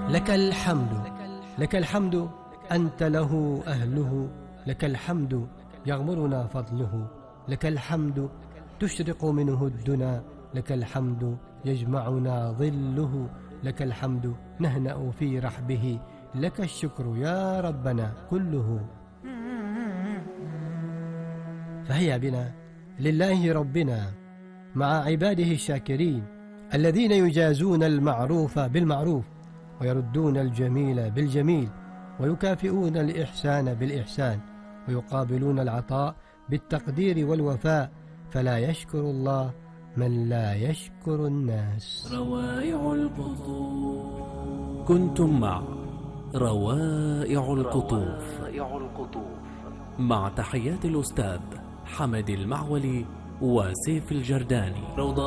لك الحمد، لك الحمد أنت له أهله، لك الحمد يغمرنا فضله، لك الحمد تشرق منه الدنا، لك الحمد يجمعنا ظله، لك الحمد نهنأ في رحبه، لك الشكر يا ربنا كله. فهيا بنا لله ربنا مع عباده الشاكرين الذين يجازون المعروف بالمعروف ويردون الجميل بالجميل ويكافئون الإحسان بالإحسان ويقابلون العطاء بالتقدير والوفاء، فلا يشكر الله من لا يشكر الناس. روائع القطوف. كنتم مع روائع القطوف مع تحيات الأستاذ حمد المعولي وسيف الجرداني.